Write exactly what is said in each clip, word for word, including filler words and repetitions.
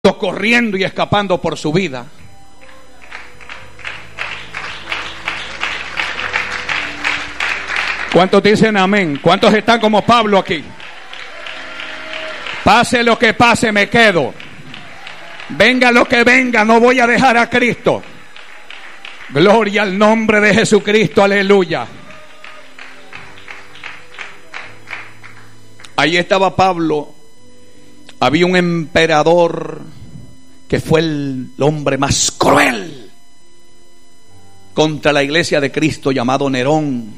corriendo y escapando por su vida. ¿Cuántos dicen amén? ¿Cuántos están como Pablo aquí? Pase lo que pase, me quedo. Venga lo que venga, no voy a dejar a Cristo. Gloria al nombre de Jesucristo, aleluya. Ahí estaba Pablo. Había un emperador que fue el hombre más cruel contra la iglesia de Cristo, llamado Nerón.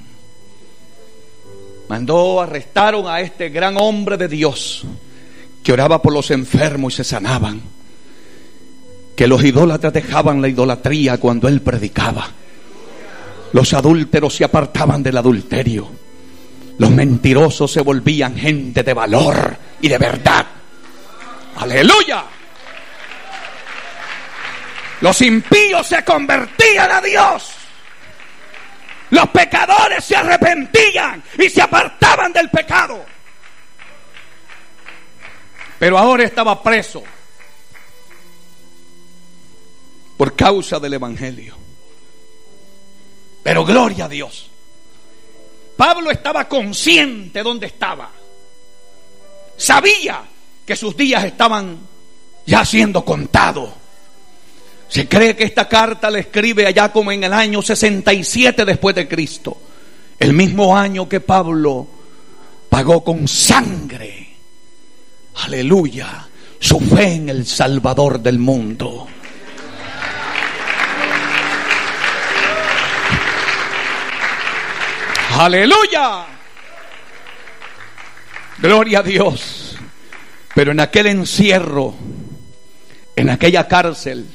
Mandó, arrestaron a este gran hombre de Dios que oraba por los enfermos y se sanaban, que los idólatras dejaban la idolatría cuando él predicaba, los adúlteros se apartaban del adulterio, los mentirosos se volvían gente de valor y de verdad. ¡Aleluya! Los impíos se convertían a Dios. Los pecadores se arrepentían y se apartaban del pecado. Pero ahora estaba preso por causa del evangelio. Pero gloria a Dios, Pablo estaba consciente de dónde estaba. Sabía que sus días estaban ya siendo contados. Se cree que esta carta la escribe allá como en el año sesenta y siete después de Cristo, el mismo año que Pablo pagó con sangre, aleluya, su fe en el Salvador del mundo. Aleluya, gloria a Dios. Pero en aquel encierro, en aquella cárcel,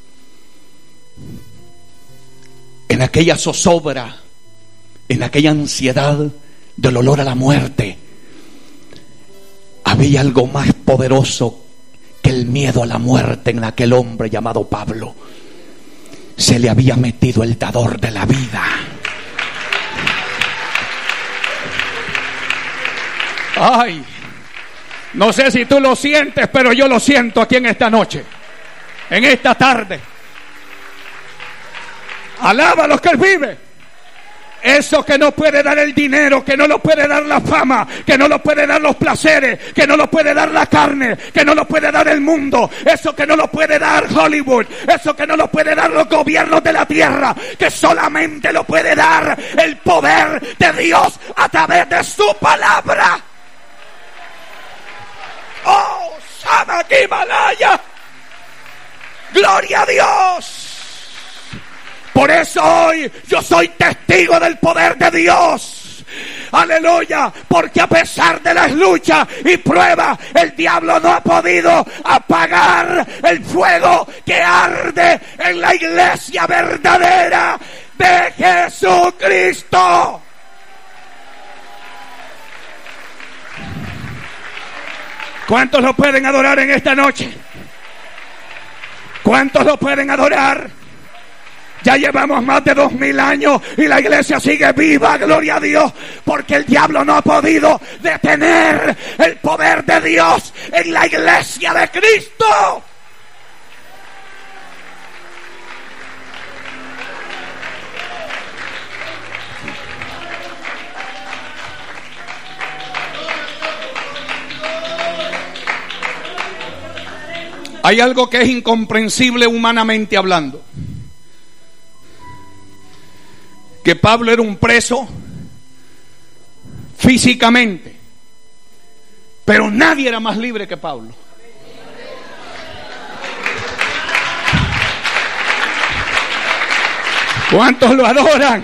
en aquella zozobra, en aquella ansiedad del olor a la muerte, había algo más poderoso que el miedo a la muerte en aquel hombre llamado Pablo. Se le había metido el dador de la vida. Ay, no sé si tú lo sientes, pero yo lo siento aquí en esta noche, en esta tarde. Alaba a los que Él vive. Eso que no puede dar el dinero, que no lo puede dar la fama, que no lo puede dar los placeres, que no lo puede dar la carne, que no lo puede dar el mundo, eso que no lo puede dar Hollywood, eso que no lo puede dar los gobiernos de la tierra, que solamente lo puede dar el poder de Dios a través de su palabra. ¡Oh, Samaki Malaya! ¡Gloria a Dios! Por eso hoy yo soy testigo del poder de Dios. Aleluya, porque a pesar de las luchas y pruebas, el diablo no ha podido apagar el fuego que arde en la iglesia verdadera de Jesucristo. ¿Cuántos lo pueden adorar en esta noche? ¿Cuántos lo pueden adorar? Ya llevamos más de dos mil años y la iglesia sigue viva, gloria a Dios, porque el diablo no ha podido detener el poder de Dios en la iglesia de Cristo. Hay algo que es incomprensible humanamente hablando. Que Pablo era un preso físicamente, pero nadie era más libre que Pablo. ¿Cuántos lo adoran?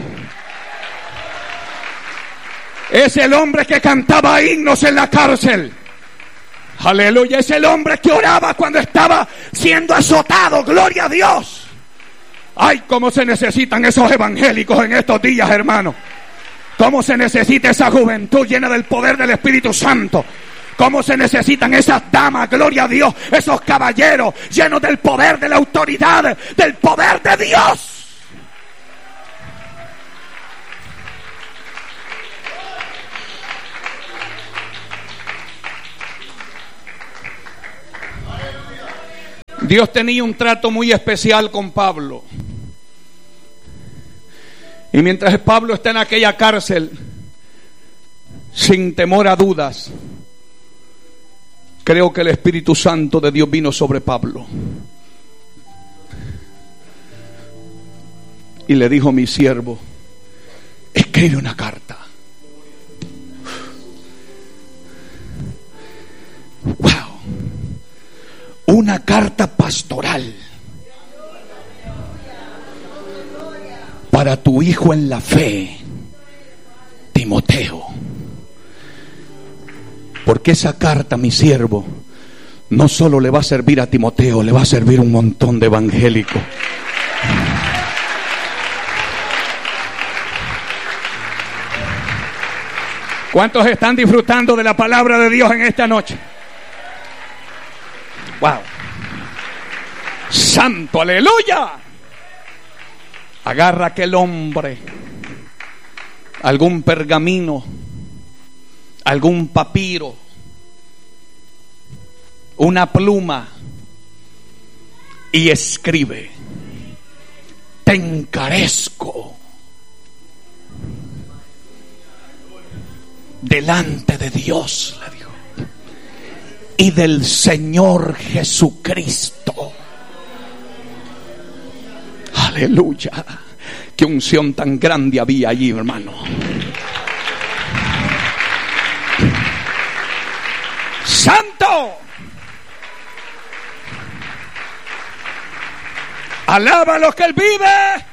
Es el hombre que cantaba himnos en la cárcel. Aleluya, es el hombre que oraba cuando estaba siendo azotado. Gloria a Dios. Ay, cómo se necesitan esos evangélicos en estos días, hermano. Cómo se necesita esa juventud llena del poder del Espíritu Santo. Cómo se necesitan esas damas, gloria a Dios, esos caballeros llenos del poder, de la autoridad, del poder de Dios. Dios tenía un trato muy especial con Pablo. Y mientras Pablo está en aquella cárcel, sin temor a dudas, creo que el Espíritu Santo de Dios vino sobre Pablo y le dijo: mi siervo, escribe una carta. Wow. Una carta pastoral para tu hijo en la fe, Timoteo. Porque esa carta, mi siervo, no solo le va a servir a Timoteo, le va a servir a un montón de evangélicos. ¿Cuántos están disfrutando de la palabra de Dios en esta noche? Wow. Santo, aleluya. Agarra aquel hombre algún pergamino, algún papiro, una pluma y escribe: te encarezco delante de Dios, le dijo, y del Señor Jesucristo. Aleluya. Qué unción tan grande había allí, hermano. Santo. Alaba a los que Él vive.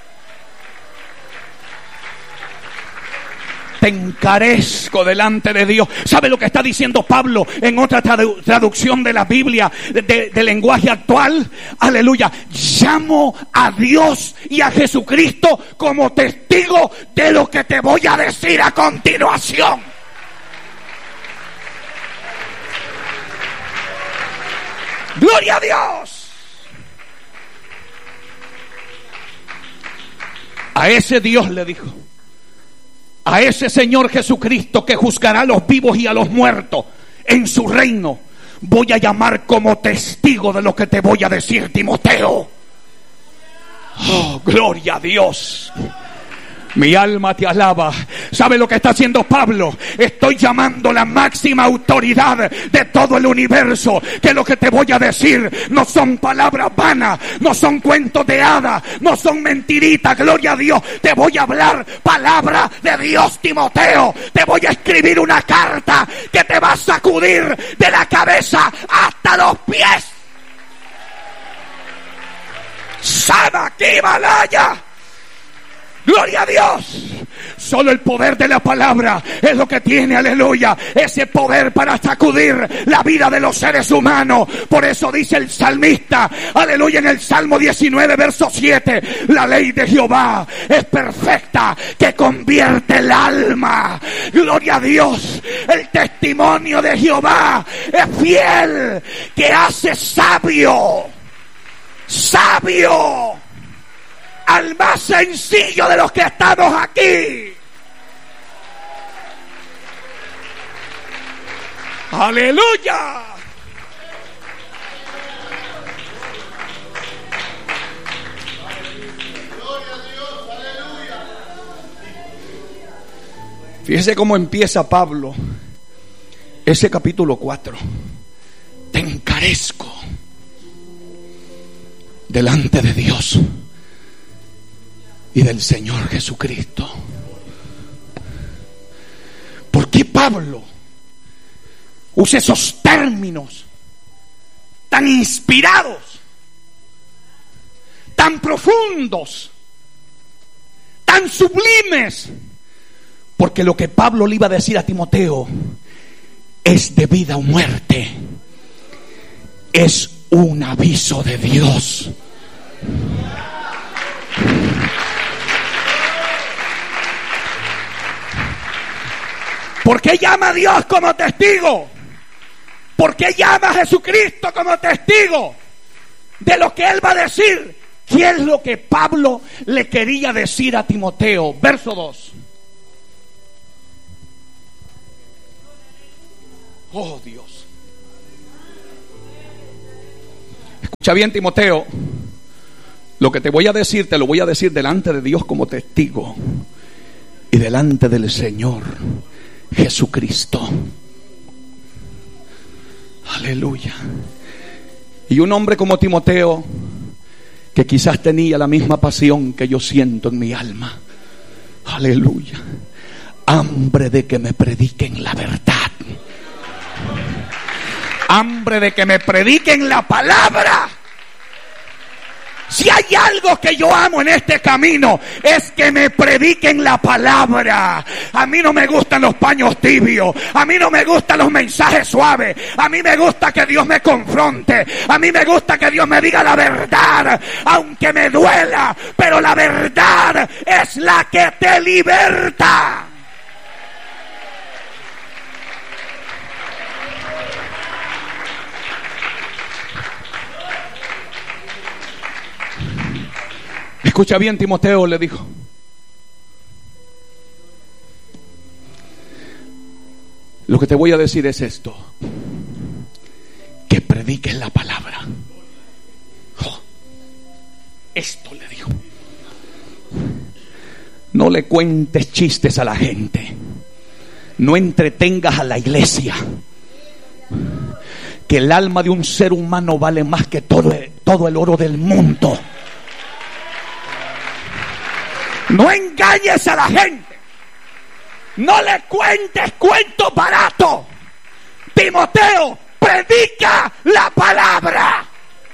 Te encarezco delante de Dios. ¿Sabe lo que está diciendo Pablo en otra tradu- traducción de la Biblia de, de, de lenguaje actual? Aleluya. Llamo a Dios y a Jesucristo como testigo de lo que te voy a decir a continuación. Gloria a Dios. A ese Dios le dijo, a ese Señor Jesucristo que juzgará a los vivos y a los muertos en su reino, voy a llamar como testigo de lo que te voy a decir, Timoteo. Oh, gloria a Dios. Mi alma te alaba. ¿Sabe lo que está haciendo Pablo? Estoy llamando la máxima autoridad de todo el universo, que lo que te voy a decir no son palabras vanas, no son cuentos de hadas, no son mentiritas. Gloria a Dios. Te voy a hablar palabra de Dios, Timoteo. Te voy a escribir una carta que te va a sacudir de la cabeza hasta los pies. Sama Kibalaya. Gloria a Dios. Solo el poder de la palabra es lo que tiene, aleluya, ese poder para sacudir la vida de los seres humanos. Por eso dice el salmista, aleluya, en el Salmo diecinueve, verso siete: la ley de Jehová es perfecta, que convierte el alma. Gloria a Dios. El testimonio de Jehová es fiel, que hace sabio, sabio al más sencillo de los que estamos aquí. Aleluya. Fíjese cómo empieza Pablo ese capítulo cuatro. Te encarezco delante de Dios y del Señor Jesucristo. ¿Por qué Pablo usa esos términos tan inspirados, tan profundos, tan sublimes? Porque lo que Pablo le iba a decir a Timoteo es de vida o muerte. Es un aviso de Dios. ¿Por qué llama a Dios como testigo? ¿Por qué llama a Jesucristo como testigo de lo que Él va a decir? ¿Qué es lo que Pablo le quería decir a Timoteo? Verso dos. Oh Dios. Escucha bien, Timoteo. Lo que te voy a decir, te lo voy a decir delante de Dios como testigo y delante del Señor Jesucristo. Aleluya. Y un hombre como Timoteo, que quizás tenía la misma pasión que yo siento en mi alma. Aleluya. Hambre de que me prediquen la verdad. Hambre de que me prediquen la palabra. Si hay algo que yo amo en este camino, es que me prediquen la palabra. A mí no me gustan los paños tibios. A mí no me gustan los mensajes suaves. A mí me gusta que Dios me confronte. A mí me gusta que Dios me diga la verdad, aunque me duela. Pero la verdad es la que te liberta. Escucha bien, Timoteo, le dijo. Lo que te voy a decir es esto: que prediques la palabra. Oh, esto le dijo. No le cuentes chistes a la gente. No entretengas a la iglesia. Que el alma de un ser humano vale más que todo, todo el oro del mundo. No engañes a la gente. No le cuentes cuentos baratos. Timoteo, predica la palabra.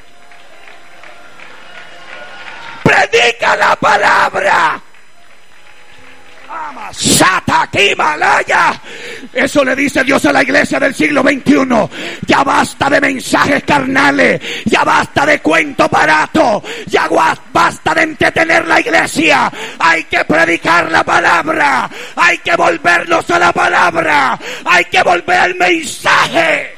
Predica la palabra. Sata Himalaya. Eso le dice Dios a la iglesia del siglo veintiuno. Ya basta de mensajes carnales. Ya basta de cuentos baratos. Ya basta de entretener la iglesia. Hay que predicar la palabra. Hay que volvernos a la palabra. Hay que volver al mensaje.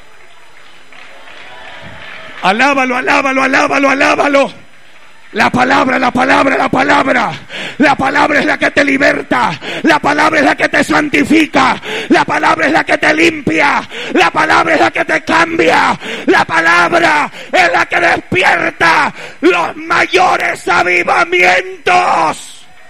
Alábalo, alábalo, alábalo, alábalo. La palabra, la palabra, la palabra. La palabra es la que te liberta. La palabra es la que te santifica. La palabra es la que te limpia. La palabra es la que te cambia. La palabra es la que despierta los mayores avivamientos.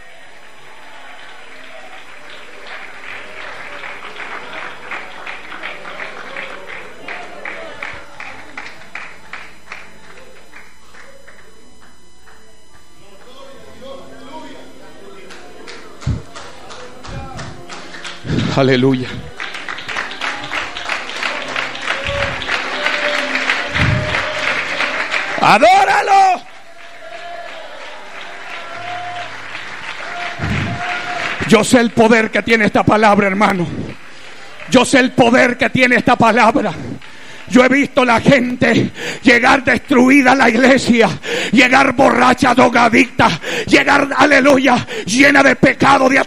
Aleluya. Adóralo. Yo sé el poder que tiene esta palabra, hermano. Yo sé el poder que tiene esta palabra. Yo he visto la gente llegar destruida a la iglesia, llegar borracha, drogadicta, llegar, aleluya, llena de pecado, de